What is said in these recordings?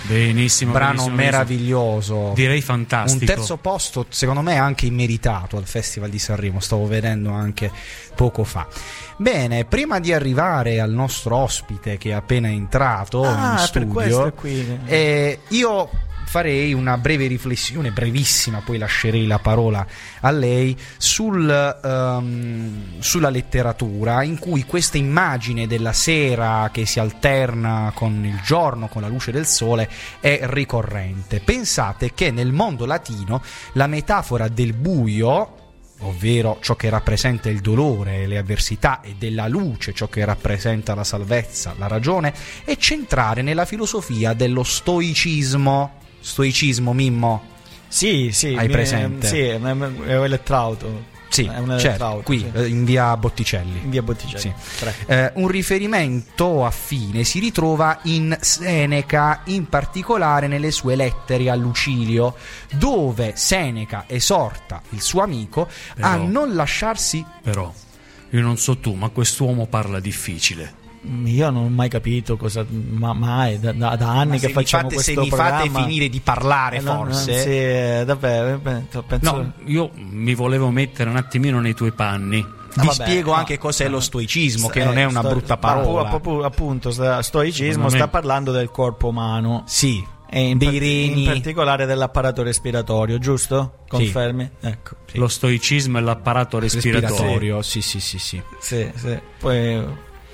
Benissimo. Brano meraviglioso. Direi fantastico. Un terzo posto, secondo me, anche immeritato al Festival di Sanremo. Stavo vedendo anche poco fa. Bene, prima di arrivare al nostro ospite che è appena entrato in studio, per questo è qui. Io farei una breve riflessione, brevissima, poi lascerei la parola a lei, sulla letteratura, in cui questa immagine della sera che si alterna con il giorno, con la luce del sole, è ricorrente. Pensate che nel mondo latino la metafora del buio, ovvero ciò che rappresenta il dolore e le avversità, e della luce, ciò che rappresenta la salvezza, la ragione, è centrale nella filosofia dello stoicismo. Stoicismo, Mimmo? Sì, hai presente? Sì, è Elettrauto. Sì, certo, qui sì. In via Botticelli. In via Botticelli. Sì. Un riferimento affine si ritrova in Seneca, in particolare nelle sue lettere a Lucilio, dove Seneca esorta il suo amico a non lasciarsi. Però, io non so tu, ma quest'uomo parla difficile. Io non ho mai capito cosa, mai da anni che facciamo questo programma. Se mi fate finire di parlare, forse. Sì, davvero, penso. No, io mi volevo mettere un attimino nei tuoi panni. Vi spiego anche cos'è lo stoicismo, che non è una brutta parola. Appunto, stoicismo sta parlando del corpo umano. Sì. E in particolare dell'apparato respiratorio, giusto? Confermi? Sì. Ecco. Sì. Lo stoicismo è l'apparato respiratorio. Sì. Poi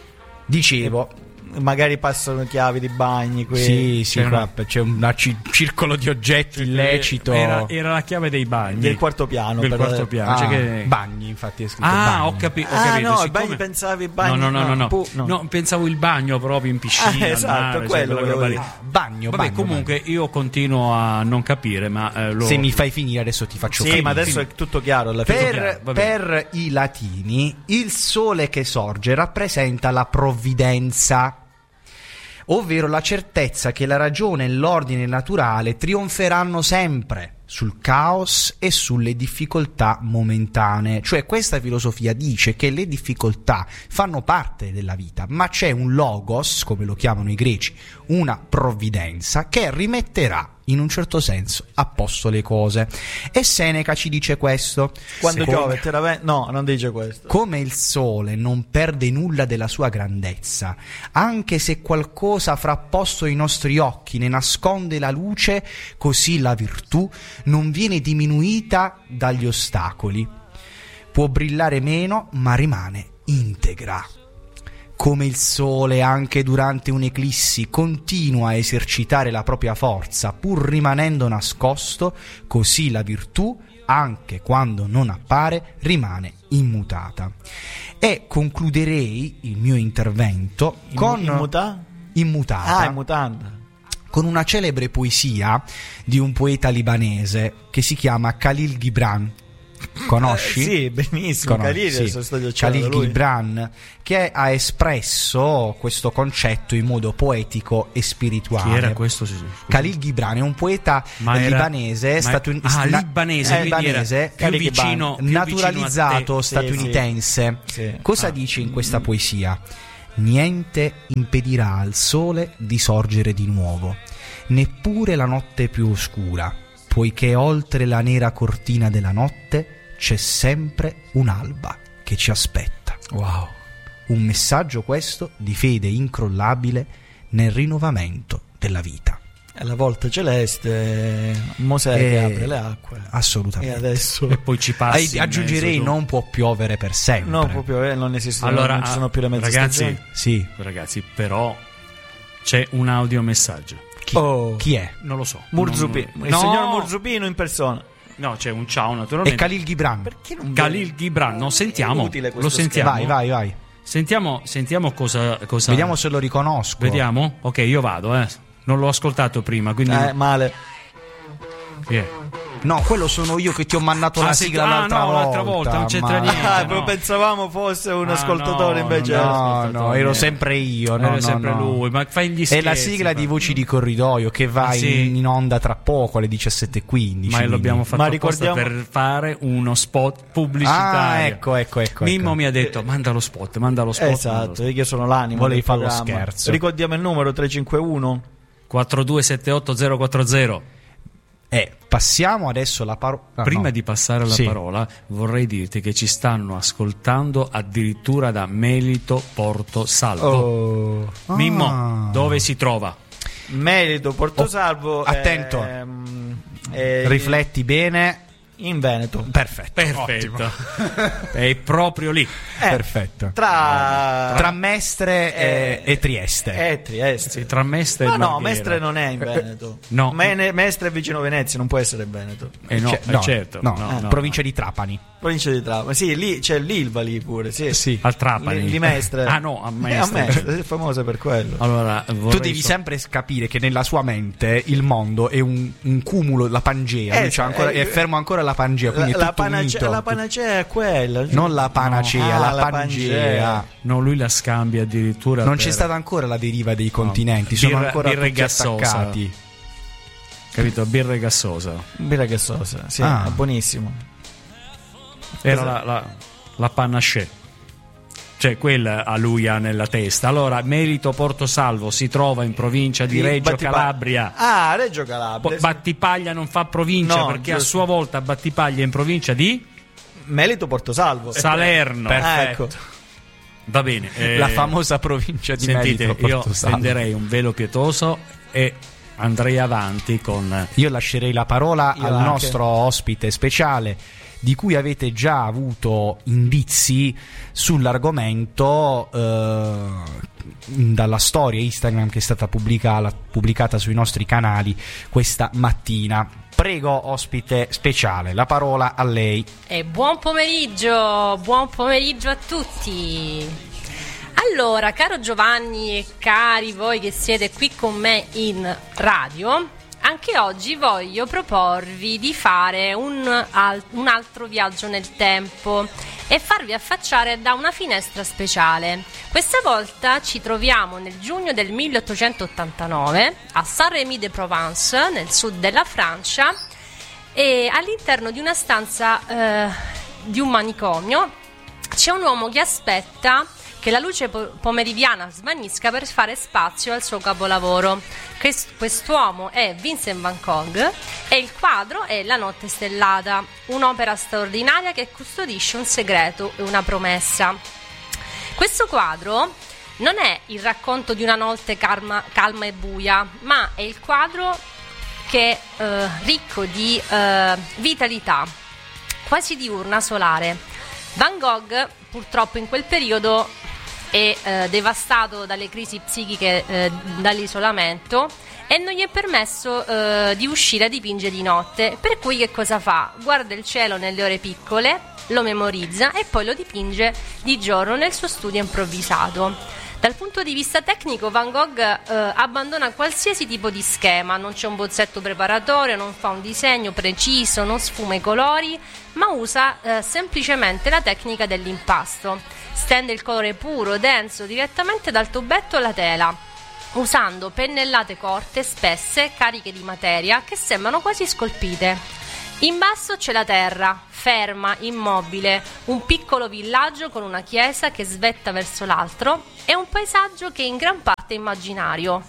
dicevo, magari passano chiavi di bagni qui. Sì, c'è un circolo di oggetti illecito. Era la chiave dei bagni del quarto piano. Bagni, infatti è scritto bagni. Ho capito. No, i bagni pensavi bagni. No, pensavo il bagno proprio in piscina. Esatto, quello. Bagno. Comunque io continuo a non capire, ma se mi fai finire adesso ti faccio finire. Sì, ma adesso è tutto chiaro alla fine. Per i latini il sole che sorge rappresenta la provvidenza, ovvero la certezza che la ragione e l'ordine naturale trionferanno sempre sul caos e sulle difficoltà momentanee. Cioè, questa filosofia dice che le difficoltà fanno parte della vita, ma c'è un logos, come lo chiamano i greci, una provvidenza che rimetterà in un certo senso a posto le cose. E Seneca ci dice questo: quando piove no, non dice questo. Come il sole non perde nulla della sua grandezza, anche se qualcosa frapposto ai nostri occhi ne nasconde la luce, così la virtù non viene diminuita dagli ostacoli. Può brillare meno, ma rimane integra. Come il sole anche durante un'eclissi continua a esercitare la propria forza pur rimanendo nascosto, così la virtù, anche quando non appare, rimane immutata. E concluderei il mio intervento con immutata. Con una celebre poesia di un poeta libanese che si chiama Khalil Gibran. Conosci? Sì, benissimo. Khalil Gibran, che ha espresso questo concetto in modo poetico e spirituale. Chi era questo? Khalil Gibran è un poeta libanese, libanese, più vicino, naturalizzato statunitense. Sì. Cosa dice in questa poesia? Niente impedirà al sole di sorgere di nuovo, neppure la notte più oscura, poiché oltre la nera cortina della notte c'è sempre un'alba che ci aspetta. Wow. Un messaggio questo di fede incrollabile nel rinnovamento della vita. È la volta celeste, Mosè che apre le acque. Assolutamente. E adesso e poi ci passi. Aggiungerei non può piovere per sempre. Non può piovere, non esiste. Allora, non ci sono più le mezze stagioni. Ragazzi, però c'è un audiomessaggio. Chi è? Non lo so. Murzupino. Il signor Murzupino in persona. No, c'è un ciao naturalmente. E Khalil Gibran. Perché non Khalil Gibran, no, sentiamo. Lo sentiamo. Vai. Sentiamo cosa. Vediamo se lo riconosco. Vediamo? Ok, io vado, Non l'ho ascoltato prima, quindi. Male. Yeah. No, quello sono io che ti ho mandato la sigla l'altra volta. Non c'entra niente. Pensavamo fosse un ascoltatore, invece no, ero sempre io. Ero sempre lui. Ma fai gli scherzi. È la sigla di Voci di Corridoio che va in onda tra poco alle 17:15. Ma l'abbiamo fatto apposta per fare uno spot pubblicitario. Ecco. Mimmo mi ha detto manda lo spot. Esatto, io sono l'animo. Volevi fare lo scherzo. Ricordiamo il numero 351 4278040. Passiamo adesso la parola. Prima di passare la parola, vorrei dirti che ci stanno ascoltando addirittura da Melito Porto Salvo. Mimmo, dove si trova? Melito Porto Salvo. Attento, rifletti bene. In Veneto. Perfetto. È proprio lì. Perfetto. Tra Mestre e Trieste. Trieste. Sì, tra Mestre e no, Mestre non è in Veneto. No. Mestre è vicino Venezia, non può essere Veneto. Certo. Provincia di Trapani. Provincia di Trapani. Sì, lì c'è l'Ilva lì pure, sì. Al Trapani. Di Mestre. A Mestre. È famosa per quello. Allora, tu devi sempre capire che nella sua mente il mondo è un cumulo, la Pangea. È fermo ancora la Pangea, quindi la panacea è quella. Non la panacea, la Pangea. No, lui la scambia addirittura. Non c'è stata ancora la deriva dei continenti, sono ancora tutti attaccati. Capito? Birra gassosa, sì, è buonissimo. Era la panacea, cioè quella a lui ha nella testa. Allora, Melito Porto Salvo si trova in provincia di Reggio Calabria. Reggio Calabria. Battipaglia non fa provincia, perché a sua volta Battipaglia è in provincia di Melito Porto Salvo, Salerno. Perfetto. Ecco. Va bene. La famosa provincia di Melito Porto io Salvo. stenderei un velo pietoso e andrei avanti con. Io lascerei la parola al nostro ospite speciale, di cui avete già avuto indizi sull'argomento dalla storia Instagram che è stata pubblicata sui nostri canali questa mattina. Prego, ospite speciale, la parola a lei. Buon pomeriggio a tutti. Allora, caro Giovanni e cari voi che siete qui con me in radio, anche oggi voglio proporvi di fare un altro viaggio nel tempo e farvi affacciare da una finestra speciale. Questa volta ci troviamo nel giugno del 1889 a Saint-Rémy-de-Provence, nel sud della Francia, e all'interno di una stanza di un manicomio c'è un uomo che aspetta che la luce pomeridiana svanisca per fare spazio al suo capolavoro. Quest'uomo è Vincent van Gogh e il quadro è La notte stellata, un'opera straordinaria che custodisce un segreto e una promessa. Questo quadro non è il racconto di una notte calma e buia, ma è il quadro che è ricco di vitalità, quasi diurna, solare. Van Gogh purtroppo in quel periodo è devastato dalle crisi psichiche, dall'isolamento, e non gli è permesso di uscire a dipingere di notte, per cui che cosa fa? Guarda il cielo nelle ore piccole, lo memorizza e poi lo dipinge di giorno nel suo studio improvvisato. Dal punto di vista tecnico Van Gogh abbandona qualsiasi tipo di schema, non c'è un bozzetto preparatorio, non fa un disegno preciso, non sfuma i colori, ma usa semplicemente la tecnica dell'impasto. Stende il colore puro, denso, direttamente dal tubetto alla tela, usando pennellate corte, spesse, cariche di materia, che sembrano quasi scolpite. In basso c'è la terra, ferma, immobile, un piccolo villaggio con una chiesa che svetta verso l'altro e un paesaggio che in gran parte è immaginario.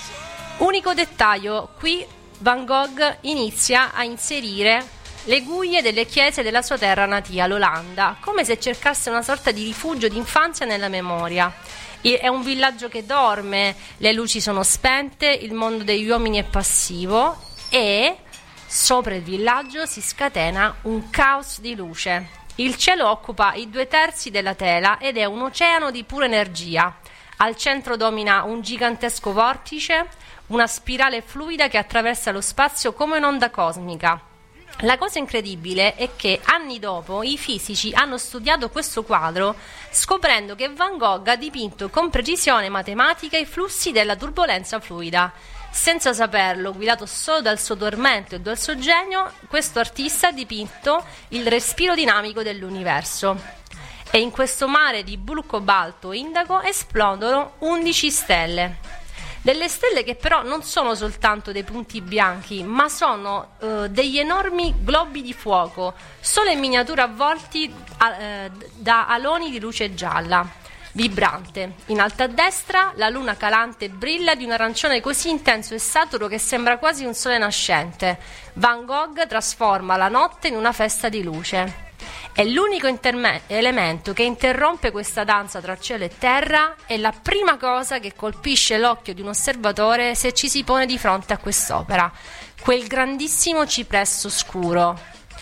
Unico dettaglio, qui Van Gogh inizia a inserire le guglie delle chiese della sua terra natia, l'Olanda, come se cercasse una sorta di rifugio d'infanzia nella memoria. È un villaggio che dorme, le luci sono spente, il mondo degli uomini è passivo e sopra il villaggio si scatena un caos di luce. Il cielo occupa i 2/3 della tela ed è un oceano di pura energia. Al centro domina un gigantesco vortice, una spirale fluida che attraversa lo spazio come un'onda cosmica. La cosa incredibile è che anni dopo i fisici hanno studiato questo quadro scoprendo che Van Gogh ha dipinto con precisione matematica i flussi della turbolenza fluida. Senza saperlo, guidato solo dal suo tormento e dal suo genio, questo artista ha dipinto il respiro dinamico dell'universo. E in questo mare di blu cobalto e indago esplodono 11 stelle. Delle stelle che però non sono soltanto dei punti bianchi, ma sono degli enormi globi di fuoco, solo in miniatura avvolti da aloni di luce gialla. vibrante. In alto a destra la luna calante brilla di un arancione così intenso e saturo che sembra quasi un sole nascente. Van Gogh trasforma la notte in una festa di luce. È l'unico elemento che interrompe questa danza tra cielo e terra, e la prima cosa che colpisce l'occhio di un osservatore se ci si pone di fronte a quest'opera: quel grandissimo cipresso scuro.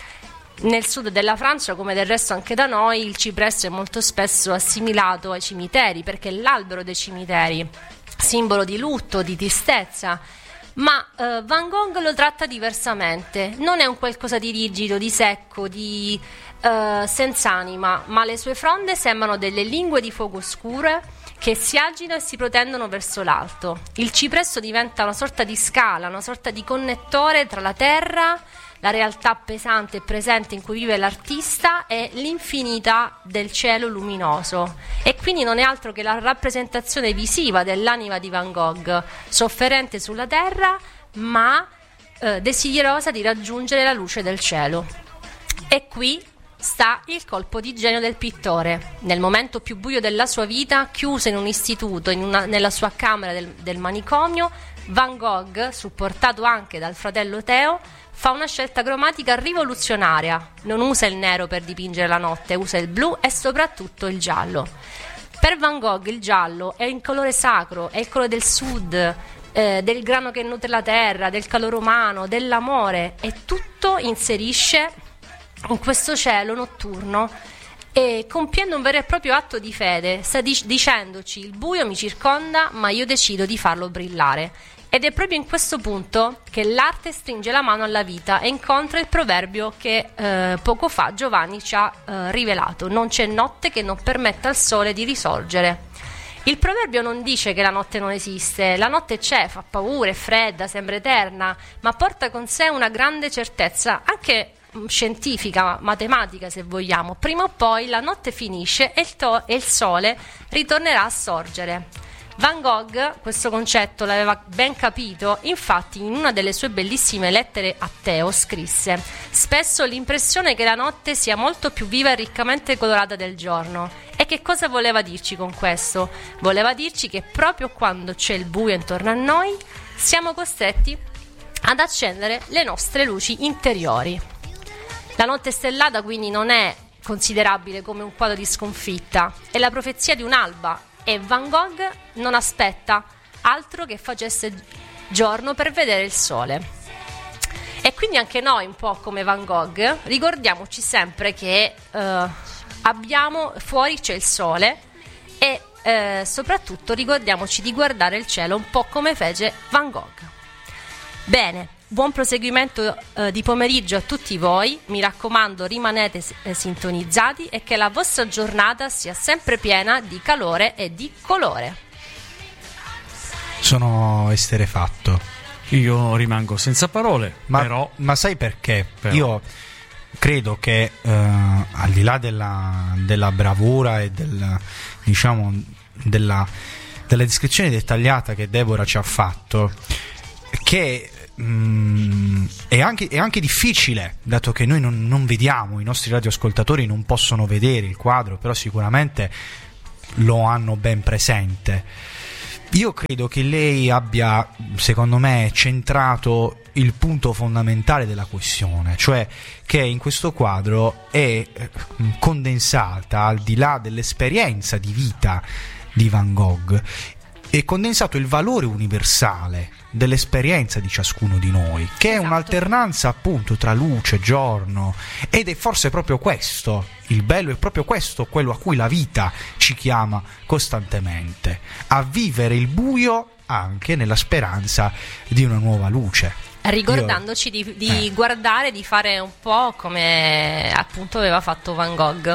Nel sud della Francia, come del resto anche da noi, il cipresso è molto spesso assimilato ai cimiteri, perché è l'albero dei cimiteri, simbolo di lutto, di tristezza. Ma Van Gogh lo tratta diversamente. Non è un qualcosa di rigido, di secco, di senza anima, ma le sue fronde sembrano delle lingue di fuoco scure che si agitano e si protendono verso l'alto. Il cipresso diventa una sorta di scala, una sorta di connettore tra la terra, la realtà pesante e presente in cui vive l'artista, e l'infinità del cielo luminoso. E quindi non è altro che la rappresentazione visiva dell'anima di Van Gogh, sofferente sulla terra ma desiderosa di raggiungere la luce del cielo. E qui sta il colpo di genio del pittore. Nel momento più buio della sua vita, chiuso in un istituto, nella sua camera del manicomio, Van Gogh, supportato anche dal fratello Theo, fa una scelta cromatica rivoluzionaria. Non usa il nero per dipingere la notte, usa il blu e soprattutto il giallo. Per Van Gogh il giallo è un colore sacro, è il colore del sud, del grano che nutre la terra, del calore umano, dell'amore, e tutto inserisce in questo cielo notturno, e compiendo un vero e proprio atto di fede, sta dicendoci: il buio mi circonda ma io decido di farlo brillare. Ed è proprio in questo punto che l'arte stringe la mano alla vita e incontra il proverbio che poco fa Giovanni ci ha rivelato: non c'è notte che non permetta al sole di risorgere. Il proverbio non dice che la notte non esiste. La notte c'è, fa paura, è fredda, sembra eterna, ma porta con sé una grande certezza, anche scientifica, matematica se vogliamo. Prima o poi la notte finisce e il sole ritornerà a sorgere. Van Gogh questo concetto l'aveva ben capito, infatti in una delle sue bellissime lettere a Theo scrisse: spesso ho l'impressione che la notte sia molto più viva e riccamente colorata del giorno. E che cosa voleva dirci con questo? Voleva dirci che proprio quando c'è il buio intorno a noi siamo costretti ad accendere le nostre luci interiori. La notte stellata quindi non è considerabile come un quadro di sconfitta, è la profezia di un'alba, e Van Gogh non aspetta altro che facesse giorno per vedere il sole. E quindi anche noi, un po' come Van Gogh, ricordiamoci sempre che abbiamo fuori c'è il sole, e soprattutto ricordiamoci di guardare il cielo un po' come fece Van Gogh. Bene, buon proseguimento di pomeriggio a tutti voi, mi raccomando rimanete sintonizzati e che la vostra giornata sia sempre piena di calore e di colore. Sono esterrefatto. Io rimango senza parole, ma sai perché? Io credo che al di là della bravura e della descrizione dettagliata che Deborah ci ha fatto, che è anche difficile, dato che noi non vediamo, i nostri radioascoltatori non possono vedere il quadro, però sicuramente lo hanno ben presente. Io credo che lei abbia, secondo me, centrato il punto fondamentale della questione, cioè che in questo quadro è condensata, al di là dell'esperienza di vita di Van Gogh, è condensato il valore universale dell'esperienza di ciascuno di noi, che è un'alternanza appunto tra luce e giorno, ed è forse proprio questo il bello, è proprio questo quello a cui la vita ci chiama costantemente, a vivere il buio anche nella speranza di una nuova luce, ricordandoci di guardare, di fare un po' come appunto aveva fatto Van Gogh.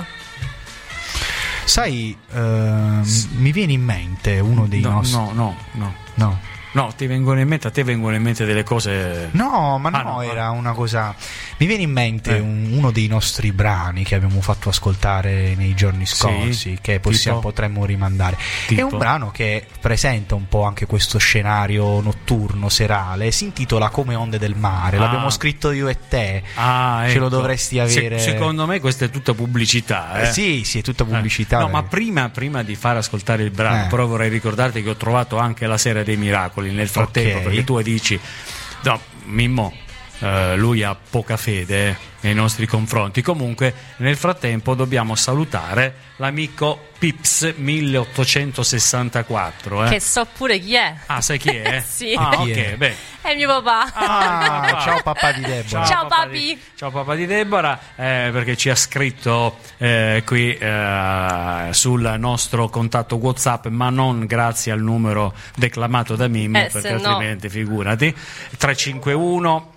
Sai, mi viene in mente uno dei nostri... No. No, ti vengono in mente, a te vengono in mente delle cose. No, ma no, era una cosa. Mi viene in mente uno dei nostri brani che abbiamo fatto ascoltare nei giorni scorsi, che potremmo rimandare. È un brano che presenta un po' anche questo scenario notturno, serale. Si intitola Come onde del mare. L'abbiamo scritto io e te. Ce lo dovresti avere. Secondo me questa è tutta pubblicità. Sì, è tutta pubblicità. No, ma prima di far ascoltare il brano, però vorrei ricordarti che ho trovato anche la Sera dei Miracoli nel frattempo, perché tu dici no, Mimmo, lui ha poca fede nei nostri confronti. Comunque nel frattempo dobbiamo salutare l'amico Pips 1864, che so pure chi è. Sai chi è? Sì. Ok, beh. È mio papà. Ciao papà di Deborah. Ciao papi. Ciao papà di Deborah, perché ci ha scritto qui sul nostro contatto WhatsApp, ma non grazie al numero declamato da Mimmo, perché altrimenti figurati. 351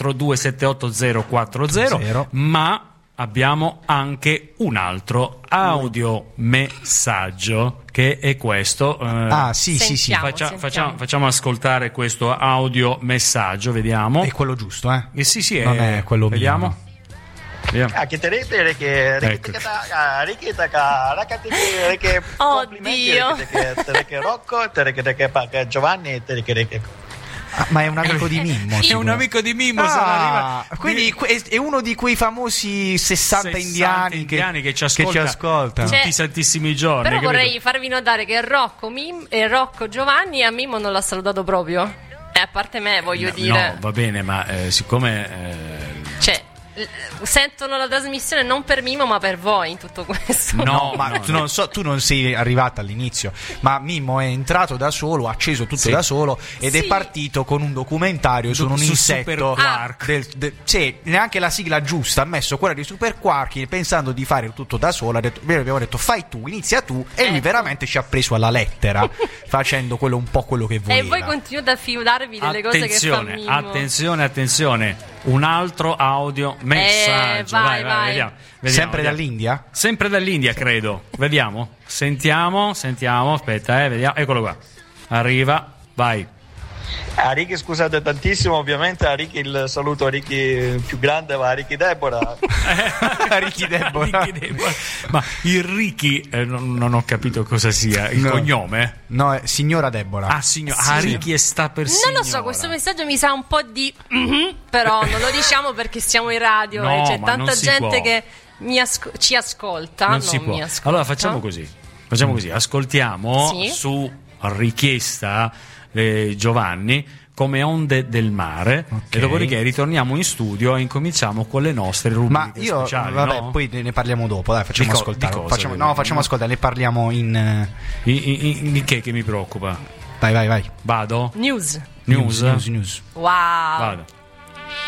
4278 ma abbiamo anche un altro audiomessaggio che è questo. Sì. Facciamo ascoltare questo audiomessaggio, vediamo. È quello giusto, Sì, non è quello vediamo. mio. Oddio. Giovanni. Ma è un amico di Mimmo. È un amico di Mimmo. Quindi è uno di quei famosi 60 indiani che ci ascoltano tutti i santissimi giorni. Però vorrei farvi notare che Rocco Giovanni a Mimmo non l'ha salutato proprio. A parte me, voglio dire. No, va bene, ma siccome sentono la trasmissione non per Mimmo ma per voi in tutto questo. Tu non sei arrivata all'inizio, ma Mimmo è entrato da solo, ha acceso tutto da solo ed è partito con un documentario su un insetto neanche la sigla giusta, ha messo quella di Super Quark pensando di fare tutto da solo. Abbiamo detto fai tu, inizia tu, e lui veramente ci ha preso alla lettera facendo quello che voleva. E voi continuate a fidarvi delle cose che fa Mimmo. Attenzione, un altro audio messaggio. Vai, vediamo. Sempre dall'India? Sempre dall'India, credo. Vediamo. Sentiamo. Aspetta, vediamo. Eccolo qua. Arriva, vai. A Ricky, scusate tantissimo, ovviamente a Ricky il saluto, a Ricky più grande va a Ricky Deborah. Ricky Deborah. Ma il Ricky non ho capito cosa sia il cognome. No, è signora Deborah. Ricky e sta per signora. Non lo so, questo messaggio mi sa un po' di però non lo diciamo perché siamo in radio e c'è tanta gente che ci ascolta. Non si può. Allora facciamo così. Ascoltiamo su richiesta Giovanni Come onde del mare, e dopodiché ritorniamo in studio e incominciamo con le nostre rubriche speciali. Poi ne parliamo dopo, dai, facciamo ascoltare. Facciamo ascoltare, ne parliamo in che mi preoccupa. Vai. Vado? News. Wow. Vado.